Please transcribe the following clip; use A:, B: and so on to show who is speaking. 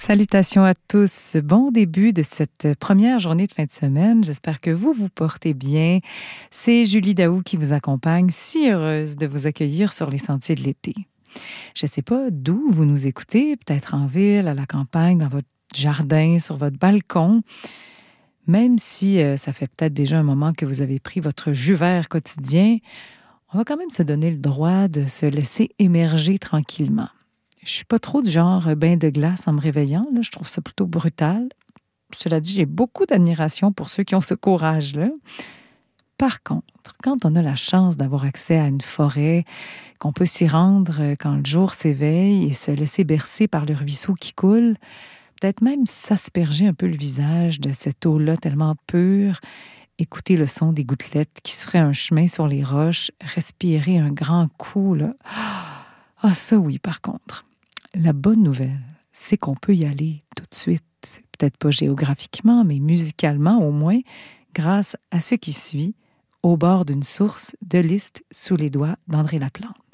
A: Salutations à tous. Bon début de cette première journée de fin de semaine. J'espère que vous vous portez bien. C'est Julie Daou qui vous accompagne. Si heureuse de vous accueillir sur les sentiers de l'été. Je ne sais pas d'où vous nous écoutez, peut-être en ville, à la campagne, dans votre jardin, sur votre balcon. Même si ça fait peut-être déjà un moment que vous avez pris votre jus vert quotidien, on va quand même se donner le droit de se laisser émerger tranquillement. Je suis pas trop du genre bain de glace en me réveillant. Là. Je trouve ça plutôt brutal. Cela dit, j'ai beaucoup d'admiration pour ceux qui ont ce courage-là. Par contre, quand on a la chance d'avoir accès à une forêt, qu'on peut s'y rendre quand le jour s'éveille et se laisser bercer par le ruisseau qui coule, peut-être même s'asperger un peu le visage de cette eau-là tellement pure, écouter le son des gouttelettes qui se feraient un chemin sur les roches, respirer un grand coup, là. Ah, ça oui, par contre. La bonne nouvelle, c'est qu'on peut y aller tout de suite. Peut-être pas géographiquement, mais musicalement au moins, grâce à ce qui suit, au bord d'une source de Liszt sous les doigts d'André Laplante.